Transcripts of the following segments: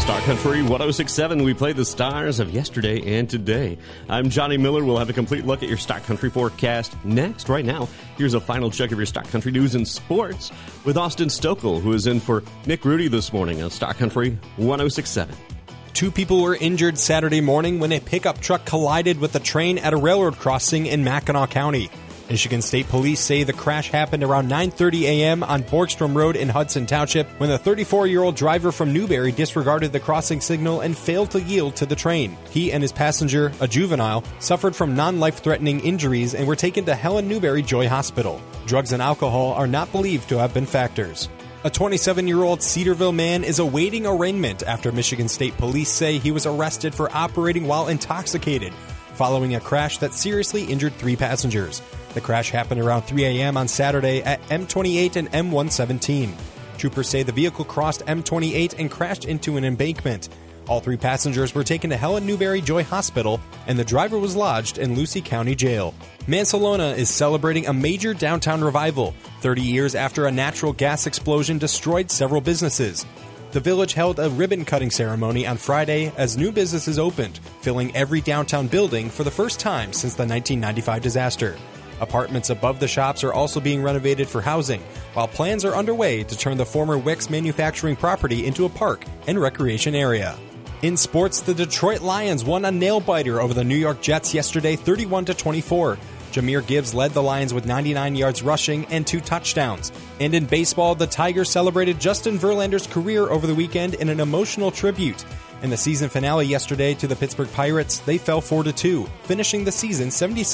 Star Country 106.7, we play the stars of yesterday and today. I'm Johnny Miller. We'll have a complete look at your Star Country forecast next. Right now, here's a final check of your Star Country news and sports with Austin Stokel, who is in for Nick Rudy this morning on Star Country 106.7. 2 people were injured Saturday morning when a pickup truck collided with a train at a railroad crossing in Mackinac County. Michigan State Police say the crash happened around 9:30 a.m. on Borgstrom Road in Hudson Township when the 34-year-old driver from Newberry disregarded the crossing signal and failed to yield to the train. He and his passenger, a juvenile, suffered from non-life-threatening injuries and were taken to Helen Newberry Joy Hospital. Drugs and alcohol are not believed to have been factors. A 27-year-old Cedarville man is awaiting arraignment after Michigan State Police say he was arrested for operating while intoxicated following a crash that seriously injured 3 passengers. The crash happened around 3 a.m. on Saturday at M28 and M117. Troopers say the vehicle crossed M28 and crashed into an embankment. All 3 passengers were taken to Helen Newberry Joy Hospital, and the driver was lodged in Lucey County Jail. Mansalona is celebrating a major downtown revival, 30 years after a natural gas explosion destroyed several businesses. The village held a ribbon-cutting ceremony on Friday as new businesses opened, filling every downtown building for the first time since the 1995 disaster. Apartments above the shops are also being renovated for housing, while plans are underway to turn the former Wicks manufacturing property into a park and recreation area. In sports, the Detroit Lions won a nail-biter over the New York Jets yesterday 31-24. Jahmyr Gibbs led the Lions with 99 yards rushing and 2 touchdowns. And in baseball, the Tigers celebrated Justin Verlander's career over the weekend in an emotional tribute. In the season finale yesterday to the Pittsburgh Pirates, they fell 4-2, finishing the season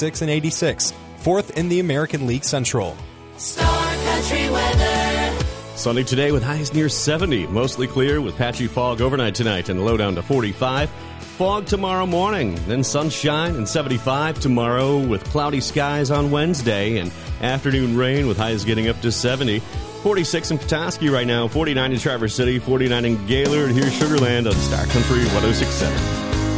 76-86, 4th in the American League Central. Star Country weather. Sunny today with highs near 70. Mostly clear with patchy fog overnight tonight and low down to 45. Fog tomorrow morning, then sunshine and 75 tomorrow with cloudy skies on Wednesday and afternoon rain with highs getting up to 70. 46 in Petoskey right now, 49 in Traverse City, 49 in Gaylord. Here's Sugar Land on Star Country 106.7.